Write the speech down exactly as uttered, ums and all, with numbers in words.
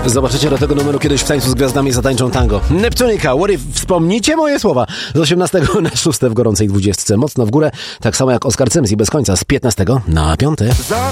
Zobaczycie do tego numeru kiedyś w Tańcu z Gwiazdami zatańczą tango. Neptunika, what if, wspomnijcie moje słowa. Z osiemnastego na szóste w gorącej dwudziestce. Mocno w górę, tak samo jak Oskar Cymz i bez końca z piętnastego na piąte.